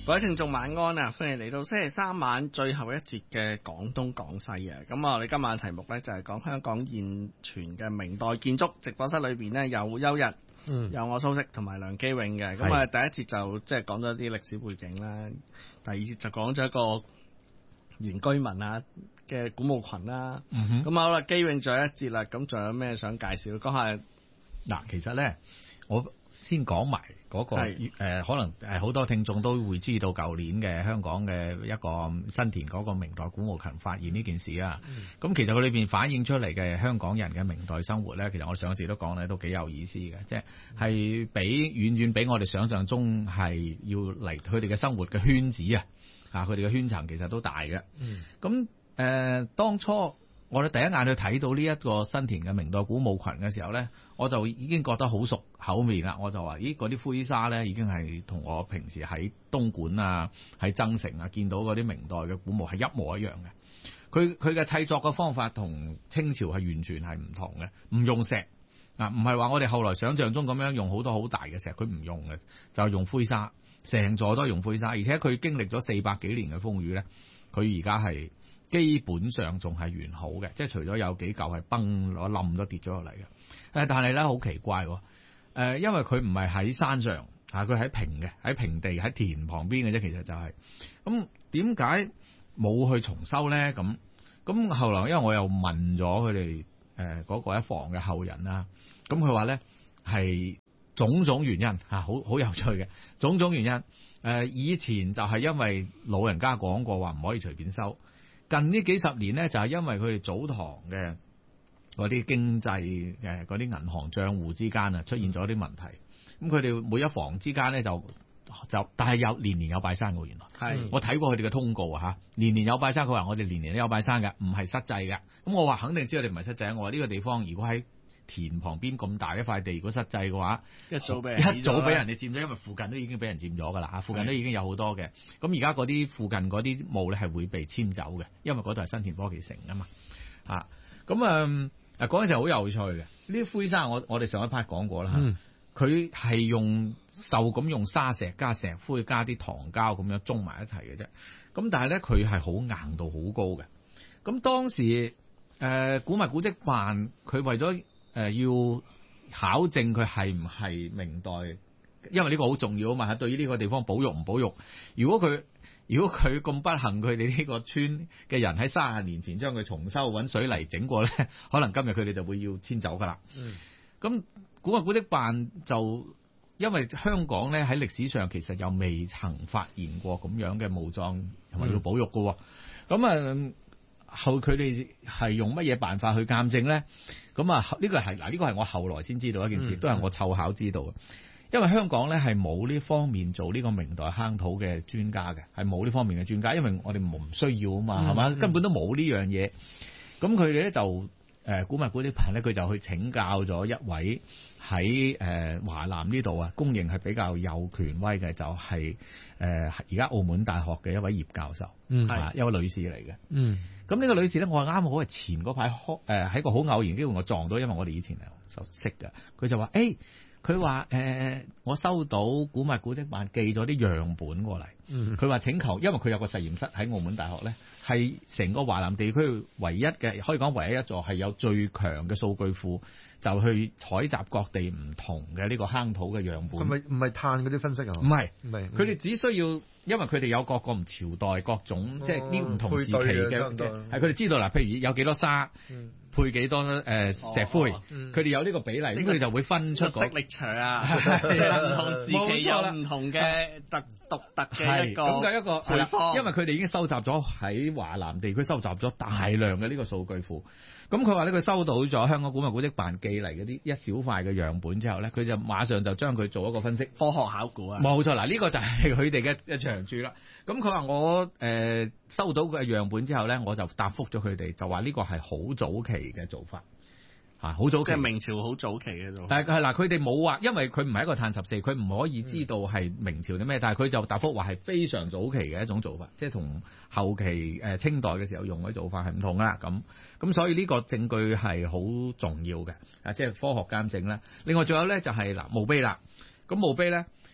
各位聽眾晚安啊！歡迎嚟到星期三晚最後一節嘅廣東廣西啊！咁我哋今晚嘅題目呢，就係講香港現存嘅明代建築。直播室裏邊呢，有邱日，有我蘇軾同埋梁基永嘅。咁啊，第一節就即係講咗一啲歷史背景啦，第二節就講咗一個原居民啊嘅古墓群啦。咁好啦，基永仲有一節啦，咁仲有咩想介紹？講下嗱，其實呢，我先講埋嗰個可能好多聽眾都會知道舊年嘅香港嘅一個新田嗰個明代古墓群發現呢件事啊。咁其實佢裏邊反映出嚟嘅香港人嘅明代生活咧，其實我上次都講咧，都幾有意思嘅，即係遠遠比我哋想象中係要嚟佢哋嘅生活嘅圈子啊，佢哋嘅圈層其實都大嘅。咁當初我哋第一眼去睇到呢一個新田嘅明代古墓群嘅時候咧，我就已經覺得好熟口面啦。我就話：咦，嗰啲灰沙咧已經係同我平時喺東莞啊、喺增城啊見到嗰啲明代嘅古墓係一模一樣嘅。佢嘅砌作嘅方法同清朝係完全係唔同嘅，唔用石啊，唔係話我哋後來想象中咁樣用好多好大嘅石，佢唔用嘅，就用灰沙，成座都係用灰沙，而且佢經歷咗400幾年嘅風雨咧，佢而家係基本上仲係完好嘅，即係除咗有幾嚿係崩咗冧咗跌咗落嚟嘅。但係咧好奇怪，因為佢唔係喺山上，佢喺平地喺田旁邊嘅啫。其實就係咁，點解冇去重修咧？咁後來因為我又問咗佢哋嗰個一房嘅後人啦，咁佢話咧係種種原因好有趣嘅種種原因。以前就係因為老人家講過話唔可以隨便修。近呢幾十年咧，就係因為佢哋祖堂嘅嗰啲經濟嗰啲銀行帳戶之間啊出現咗啲問題。咁佢哋每一房之間咧就，但係年年有拜山嘅。原來係我睇過佢哋嘅通告啊，年年有拜山。佢話我哋年年都有拜山嘅，唔係失祭嘅。咁我話肯定知道你唔係失祭。我話呢個地方如果喺田旁邊咁大一塊地，如果失祭嘅話，一早俾人哋佔咗，因為附近都已經俾人佔咗噶啦，附近都已經有好多嘅。咁而家嗰啲附近嗰啲墓咧係會被遷走嘅，因為嗰度係新田科技城啊嘛。咁嗰陣時好有趣嘅，呢啲灰沙我哋上一 part 講過啦，佢係用沙石加石灰加啲糖膠咁樣中埋一齊嘅啫。咁但係咧佢係好硬度好高嘅。咁當時古物古蹟辦佢為咗要考證佢係唔係明代，因為呢個好重要啊嘛，對於呢個地方保育唔保育。如果佢咁不幸，佢哋呢個村嘅人喺30年前將佢重修揾水泥整過咧，可能今日佢哋就會要遷走噶啦。咁古物古蹟辦就因為香港咧喺歷史上其實又未曾發現過咁樣嘅墓葬同埋要保育噶。咁後佢哋係用乜嘢辦法去鑑證咧？咁呢個係我後來先知道一件事，都係我湊巧知道嘅。因為香港咧係冇呢方面做呢個明代坑土嘅專家嘅，係冇呢方面嘅專家，因為我哋唔需要啊嘛，係嘛，根本都冇呢樣嘢。咁佢哋咧就古物古蹟辦咧，佢就去請教咗一位喺華南呢度啊，公認係比較有權威嘅，就係而家澳門大學嘅一位葉教授，係一位女士嚟嘅。咁呢個女士咧，我啱好係前嗰排喺個好偶然機會我撞到，因為我哋以前就識嘅。佢就話佢話我收到古物古蹟辦寄咗啲樣本過嚟。佢話請求，因為佢有個實驗室喺澳門大學咧，係成個華南地區唯一嘅，可以講唯一一座係有最強嘅數據庫，就去採集各地唔同嘅呢個坑土嘅樣本。 係咪唔係碳嗰啲分析啊？ 唔係，佢哋只需要，因為佢哋有各個唔朝代各種，即係呢唔同時期嘅，係佢哋知道嗱，譬如有幾多沙，配幾多石灰，佢哋有呢個比例，咁佢哋就會分出個力場啊，即係唔同時期有唔同嘅獨特嘅一個配方，因為佢哋已經收集咗喺華南地區收集咗大量嘅呢個數據庫。咁佢話咧，佢收到咗香港古物古蹟辦寄嚟嗰啲一小塊嘅樣本之後咧，佢就馬上就將佢做一個分析，科學考古啊，冇錯啦，呢個就係佢哋嘅長處啦。咁佢話我收到嘅樣本之後咧，我就答覆咗佢哋，就話呢個係好早期嘅做法。好早期，即係明朝好早期嘅做法。但係嗱，佢哋冇話，因為佢唔係一個碳14，佢唔可以知道係明朝啲咩。但係佢就答覆話係非常早期嘅一種做法，即係同後期清代嘅時候用嘅做法係唔同啦。咁所以呢個證據係好重要嘅，即係科學鑑證啦。另外仲有咧就係墓碑啦。咁墓碑咧，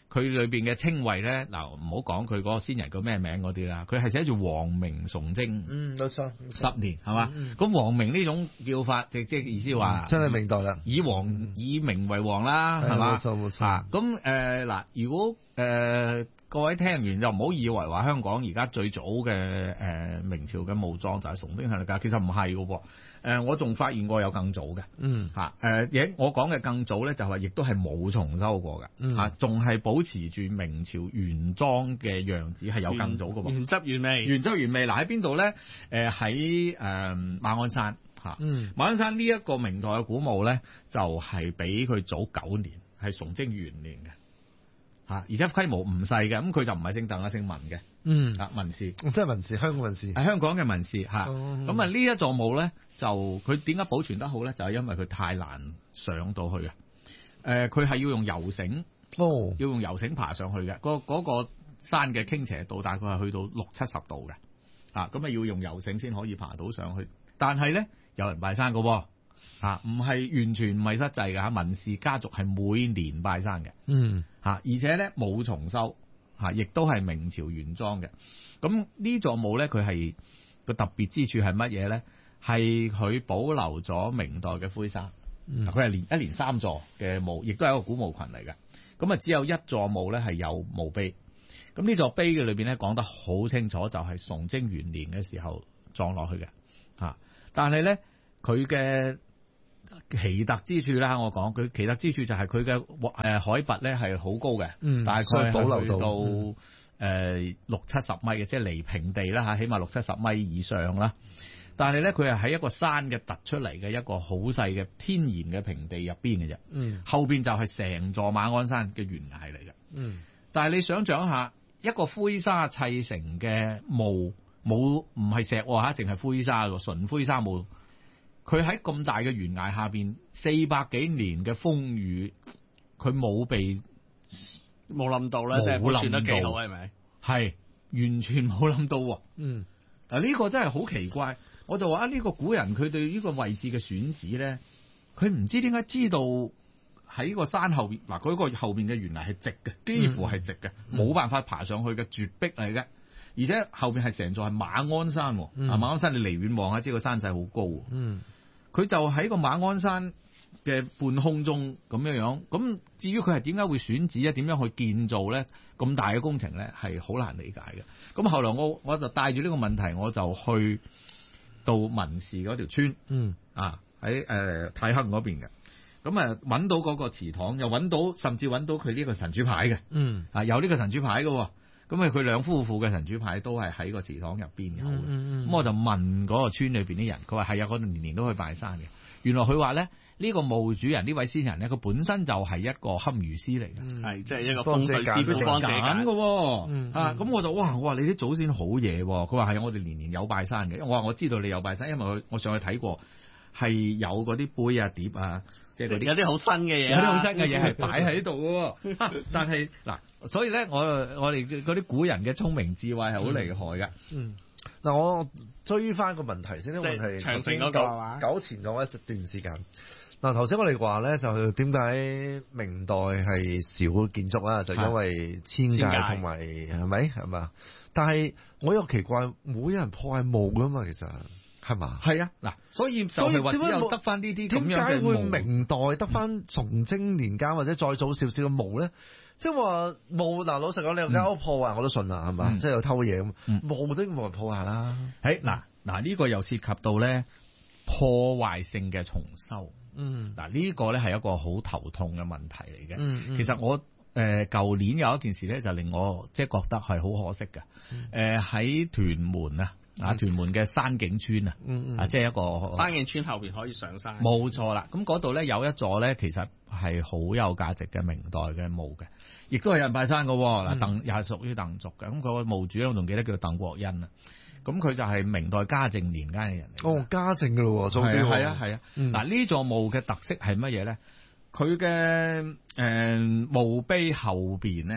佢裏邊嘅稱謂咧，嗱唔好講佢嗰個先人叫咩名嗰啲啦，佢係寫住皇明崇禎， 冇錯 10年係嘛？咁皇明呢種叫法，即係意思話真係明代啦， 以明為王啦，係嘛？ 冇錯。 咁嗱，如果各位聽完就唔好以為話香港而家最早嘅明朝嘅墓葬就係崇禎上嚟㗎，其實唔係㗎喎。我仲發現過有更早嘅，我講嘅更早咧就係亦都係冇重修過嘅，仲係保持住明朝原裝嘅樣子，係有更早嘅喎。 原汁原味， 原汁原味。嗱喺邊度咧？喺馬鞍山馬鞍山呢一個明代嘅古墓咧，就係比佢早9年，係崇禎元年嘅。而且規模唔細嘅，咁佢就唔係姓鄧啊，姓文嘅，文氏， 即係文氏，香港文氏， 係香港嘅文氏嚇。咁呢一座墓咧，就佢點解保存得好咧？就係因為佢太難上到去啊！佢係要用油繩，要用油繩爬上去嘅。嗰個山嘅傾斜度大概係去到60-70度嘅，咁要用油繩先可以爬到上去。但係咧，有人拜山嘅喎。唔係完全唔係失祭嘅，文氏家族係每年拜山嘅，而且咧冇重修，亦都係明朝原裝嘅。咁呢座墓咧，佢係個特別之處係乜嘢咧？係佢保留咗明代嘅灰沙，佢係一連3座嘅墓，亦都係一個古墓群嚟嘅。咁只有一座墓咧係有墓碑。咁呢座碑嘅裏邊咧講得好清楚，就係崇禎元年嘅時候葬落去嘅，但係咧佢嘅奇特之處啦，我講佢奇特之處就係佢嘅海拔咧係好高嘅，大概保留到60-70米嘅，即係離平地啦起碼60-70米以上啦。但係咧佢係喺一個山嘅突出嚟嘅一個好細嘅天然嘅平地入邊嘅啫，後邊就係成座馬鞍山嘅懸崖嚟嘅。但係你想象一下，一個灰沙砌成嘅墓，冇唔係石喎，淨係灰沙喎，純灰沙墓。佢喺咁大嘅懸崖下邊，400幾年嘅風雨，佢冇冧到咧，即係算得幾好係咪？係完全冇冧到。呢個真係好奇怪。我就話呢個古人佢對呢個位置嘅選址咧，佢唔知點解知道喺個山後邊嗱，嗰個後邊嘅懸崖係直嘅，幾乎係直嘅，冇辦法爬上去嘅絕壁嚟嘅。而且後邊係成座係馬鞍山，馬鞍山你離遠望下知個山勢好高。佢就喺個馬鞍山嘅半空中咁樣。咁至於佢係點解會選址啊？點樣去建造咧？咁大嘅工程咧，係好難理解嘅。咁後來我就帶住呢個問題，我就去到文氏嗰條村，喺太坑嗰邊嘅。咁揾到嗰個祠堂，又揾到甚至揾到佢呢個神主牌嘅。有呢個神主牌嘅。咁佢兩夫婦嘅神主牌都係喺個祠堂入邊有嘅。咁我就問嗰個村裏邊啲人，佢話係啊，嗰度年年都去拜山嘅。原來佢話咧，呢個墓主人呢位先人咧，佢本身就係一個堪輿師嚟嘅， 係即係一個風水師傅幫自己揀嘅。咁我就我話你啲祖先好嘢。佢話係我哋年年有拜山嘅。我話我知道你有拜山，因為我上去睇過，係有嗰啲杯啊碟啊。即係有啲好新嘅嘢， 有啲好新嘅嘢係擺喺度嘅。但係嗱，所以咧，我哋嗰啲古人嘅聰明智慧係好厲害嘅。 嗱，我追翻個問題先，呢個問題長城嗰個係嘛？ 久前咗一段時間。嗱，頭先我哋話咧，就點解明代係少建築啊？就因為遷界同埋係嘛？但係我又奇怪，冇有人破壞墓噶嘛？其實。係嘛？係啊，嗱，所以就係話只有得翻呢啲咁樣嘅墓。點解會明代得翻崇禎年間或者再早少少嘅墓咧？即係話墓嗱，老實講，你有間屋破壞我都信啦，係嘛？即係有偷嘢咁，墓都冇人破壞啦。嗱呢個又涉及到咧破壞性嘅重修。嗱呢個咧係一個好頭痛嘅問題嚟嘅。其實我舊年有一件事咧，就令我即係覺得係好可惜嘅。喺屯門屯門嘅山景村即係一個山景村後邊可以上山。 冇錯啦，咁嗰度咧有一座咧，其實係好有價值嘅明代嘅墓嘅，亦都係有人拜山嘅。嗱，又係屬於鄧族嘅。咁個墓主咧，我仲記得叫鄧國恩啊。咁佢就係明代嘉靖年間嘅人嚟。 嘉靖嘅咯，早啲。 係啊。嗱，呢座墓嘅特色係乜嘢咧？佢嘅墓碑後邊咧，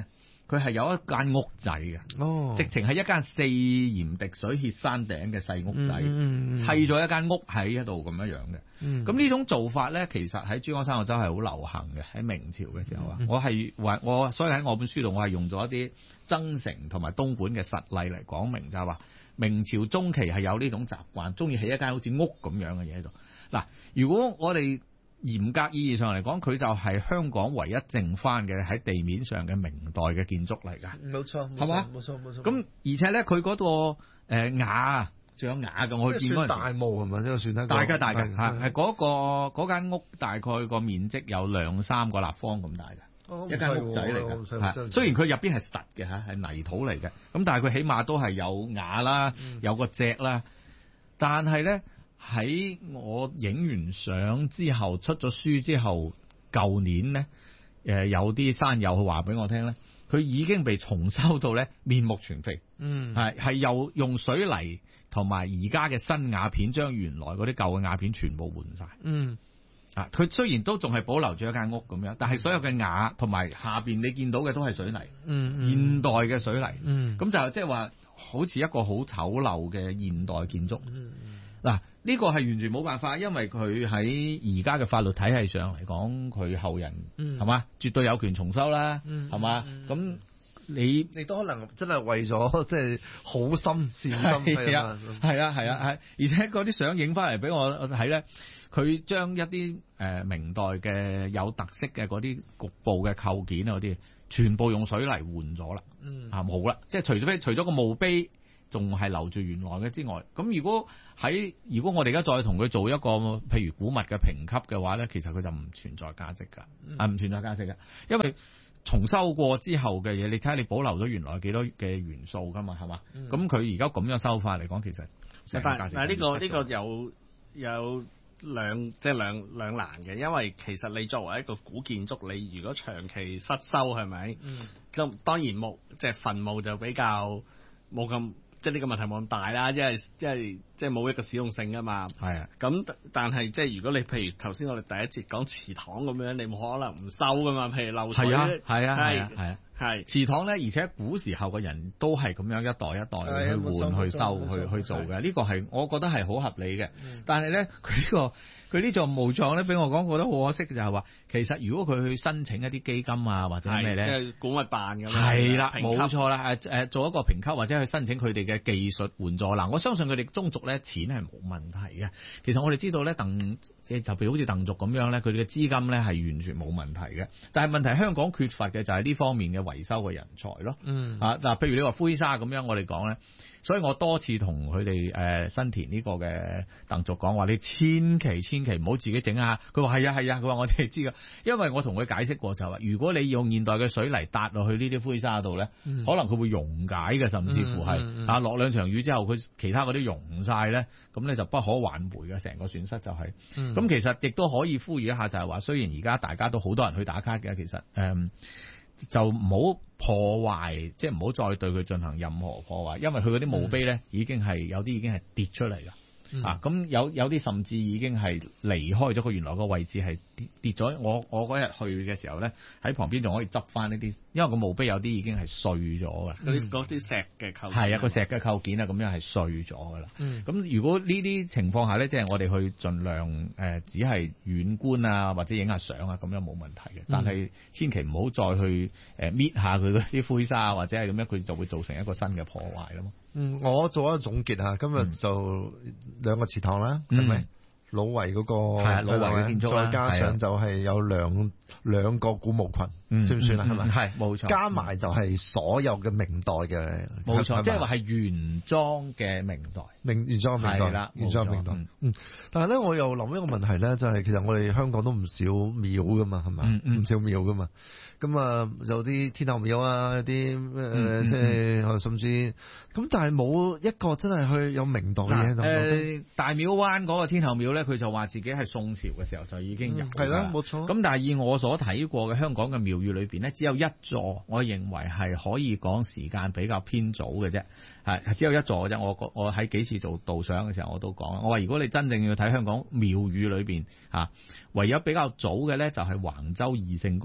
佢係有一間屋仔嘅，直情係一間4檐滴水歇山頂嘅細屋仔，砌咗一間屋喺度咁樣嘅。咁呢種做法咧，其實喺珠江三角洲係好流行嘅，喺明朝嘅時候啊。所以喺我本書度，我係用咗一啲增城同埋東莞嘅實例嚟講明，就係話明朝中期係有呢種習慣，中意起一間好似屋咁樣嘅嘢喺度。嗱，如果我哋嚴格意義上嚟講，佢就係香港唯一剩翻嘅喺地面上嘅明代嘅建築嚟㗎。 冇錯， 係嘛？ 冇錯。 咁而且咧，佢嗰個瓦仲有瓦嘅，我見嗰陣時大霧係咪？即係算得大嘅嚇，係嗰間屋大概個面積有2-3個立方咁大嘅，一間屋仔嚟嘅。雖然佢入邊係實嘅嚇，係泥土嚟嘅，咁但係佢起碼都係有瓦啦，有個脊啦，但係咧。喺我影完相之後，出咗書之後，舊年咧，有啲山友佢話俾我聽咧，佢已經被重修到咧面目全非，係又用水泥同埋而家嘅新瓦片，將原來嗰啲舊嘅瓦片全部換晒。佢雖然都仲係保留住一間屋咁樣，但係所有嘅瓦同埋下邊你見到嘅都係水泥，現代嘅水泥，咁就即係話好似一個好醜陋嘅現代建築。嗱，呢個係完全冇辦法，因為佢喺而家嘅法律體系上嚟講，佢後人係嘛，絕對有權重修啦，係嘛？咁你都可能真係為咗即係好心善心係啊，而且嗰啲相影翻嚟俾我睇咧，佢將一啲明代嘅有特色嘅嗰啲局部嘅構件啊嗰啲，全部用水泥換咗啦，冇啦，即係除咗個墓碑。仲係留住原來嘅之外，咁如果我哋而家再同佢做一個譬如古物嘅評級嘅話咧，其實佢就唔存在價值㗎，唔存在價值㗎，因為重修過之後嘅嘢，你睇下你保留咗原來幾多嘅元素㗎嘛，係嘛？咁佢而家咁樣修法嚟講，其實但係呢個有兩難嘅，因為其實你作為一個古建築，你如果長期失修係咪？咁當然墳墓就比較冇咁。即係呢個問題冇咁大啦，即係冇一個使用性㗎嘛。係啊。咁但係即係如果你譬如頭先我哋第一節講祠堂咁樣，你冇可能唔收㗎嘛。譬如漏水。係祠堂咧，而且古時候嘅人都係咁樣一代一代去換去收去做嘅，呢個係我覺得係好合理嘅。但係咧佢呢座墓葬咧，俾我講覺得好可惜嘅就係話，其實如果佢去申請一啲基金啊或者咩咧， 即係古物辦咁樣， 係啦，冇錯啦，做一個評級或者去申請佢哋嘅技術援助嗱，我相信佢哋宗族咧錢係冇問題嘅。其實我哋知道咧就譬如好似鄧族咁樣咧，佢哋嘅資金咧係完全冇問題嘅。但係問題香港缺乏嘅就係呢方面嘅維修嘅人才咯。譬如你話灰沙咁樣，我哋講咧。所以我多次同佢哋新田呢個嘅鄧族講話，你千祈唔好自己整啊！佢話係啊，佢話我哋知噶，因為我同佢解釋過就係話，如果你用現代嘅水泥搭落去呢啲灰沙度咧，可能佢會溶解嘅，甚至乎係落兩場雨之後，佢其他嗰啲溶晒咧，咁咧就不可挽回嘅，成個損失就係。咁其實亦都可以呼籲一下，就係話，雖然而家大家都好多人去打卡嘅，其實就唔好破壞，即係唔好再對佢進行任何破壞，因為佢嗰啲墓碑咧已經係有啲已經係跌出嚟㗎。咁有啲甚至已經係離開咗佢原來個位置，係跌咗。我嗰日去嘅時候咧，喺旁邊仲可以執翻呢啲，因為個墓碑有啲已經係碎咗㗎。 嗰啲石嘅構係啊，個石嘅構件啊，咁樣係碎咗㗎啦。咁如果呢啲情況下咧，即係我哋去盡量只係遠觀啊，或者影下相啊，咁樣冇問題嘅。但係千祈唔好再去搣下佢嗰啲灰沙，或者係咁樣，佢就會造成一個新嘅破壞咯。 我做一個總結啊，今日就2個祠堂啦，係咪？老圍嗰個係老圍嘅建築， 再加上就係有兩個古墓群，算唔算啊？係咪？ 係冇錯， 加埋就係所有嘅明代嘅， 冇錯，即係話係原裝嘅明代， 原裝嘅明代啦，原裝嘅明代。但係咧，我又諗一個問題咧，就係其實我哋香港都唔少廟噶嘛，係咪？唔少廟噶嘛。咁啊，有啲天后廟啊，有啲即係甚至咁，但係冇一個真係去有明代嘅嘢。 大廟灣嗰個天后廟咧，佢就話自己係宋朝嘅時候就已經有， 係啦，冇錯。 咁但係以我所睇過嘅香港嘅廟宇裏邊咧，只有一座，我認為係可以講時間比較偏早嘅啫，係只有一座嘅啫。我喺幾次做導賞嘅時候我都講，我話如果你真正要睇香港廟宇裏邊唯有比較早嘅咧，就係橫洲二聖宮。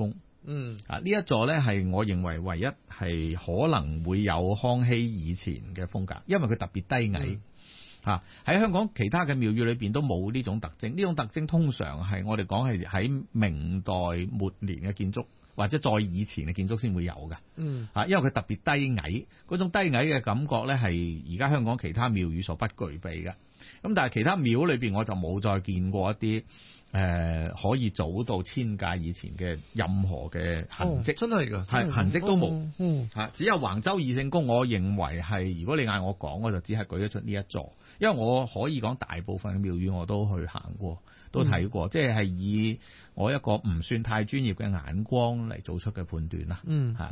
呢一座咧係我認為唯一係可能會有康熙以前嘅風格，因為佢特別低矮。喺香港其他嘅廟宇裏邊都冇呢種特徵，呢種特徵通常係我哋講係喺明代末年嘅建築或者再以前嘅建築先會有嘅。因為佢特別低矮，嗰種低矮嘅感覺咧係而家香港其他廟宇所不具備嘅。咁但係其他廟裏邊我就冇再見過一啲可以早到千屆以前嘅任何嘅痕跡。 真係㗎， 係痕跡都冇。只有橫州二聖宮，我認為係如果你嗌我講，我就只係舉得出呢一座。因為我可以講大部分嘅廟宇我都去行過，都睇過，即係以我一個唔算太專業嘅眼光嚟做出嘅判斷啦。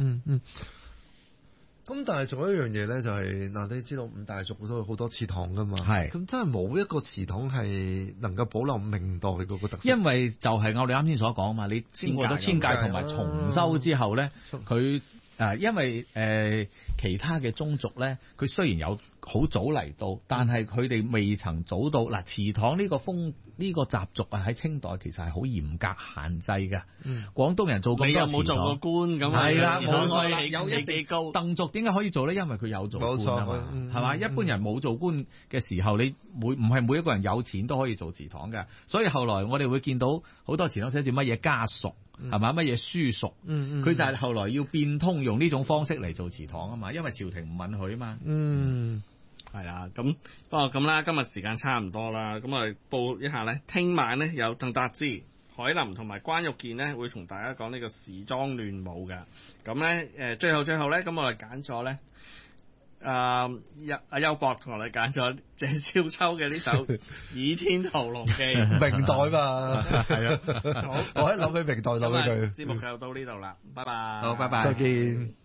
咁但係仲有一樣嘢咧，就係嗱，你知道五大族都有好多祠堂噶嘛， 係咁真係冇一個祠堂係能夠保留明代嗰個特色。 因為就係我哋啱先所講嘛，你經過咗千屆同埋重修之後咧，佢因為其他嘅宗族咧，佢雖然有好早嚟到，但係佢哋未曾早到。嗱，祠堂呢個習俗喺清代其實係好嚴格限制嘅。廣東人做咁多祠堂， 你有冇做過官咁？ 係啦，冇錯啦， 有一地高。 鄧族點解可以做咧？因為佢有做官啊嘛，係嘛？一般人冇做官嘅時候，你唔係每一個人有錢都可以做祠堂嘅。所以後來我哋會見到好多祠堂寫住乜嘢家屬，係嘛？乜嘢書屬，佢就係後來要變通用呢種方式嚟做祠堂啊嘛，因為朝廷唔允許啊嘛。 係啦，咁不過咁啦，今日時間差唔多啦，咁我哋報一下咧，聽晚咧有鄧達智、海林同埋關玉健咧會同大家講呢個時裝亂舞嘅。咁咧最後咧，咁我哋揀咗咧阿邱國同我哋揀咗謝少秋嘅呢首《倚天屠龍記》 明代嘛， 係啊， 好，我一諗起明代諗起佢。 節目就到呢度啦，拜拜。 好，拜拜， 再見。